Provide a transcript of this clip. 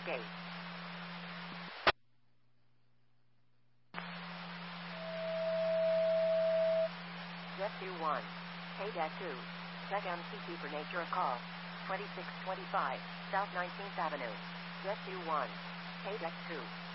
gate. Jet21. KDEC 2. Check MCT for nature of call. 2625 South 19th Avenue. Jet21. KDEC 2.